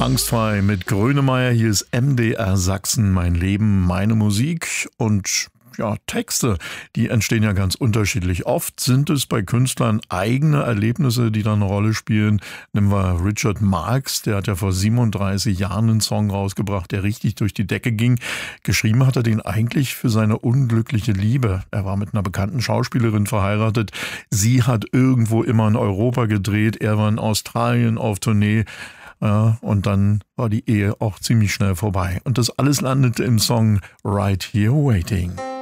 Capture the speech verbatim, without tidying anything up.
Angstfrei mit Grönemeyer. Hier ist M D R Sachsen, mein Leben, meine Musik. Und ja, Texte, die entstehen ja ganz unterschiedlich. Oft sind es bei Künstlern eigene Erlebnisse, die da eine Rolle spielen. Nehmen wir Richard Marx, der hat ja vor siebenunddreißig Jahren einen Song rausgebracht, der richtig durch die Decke ging. Geschrieben hat er den eigentlich für seine unglückliche Liebe. Er war mit einer bekannten Schauspielerin verheiratet. Sie hat irgendwo immer in Europa gedreht. Er war in Australien auf Tournee. Ja, und dann war die Ehe auch ziemlich schnell vorbei. Und das alles landete im Song Right Here Waiting.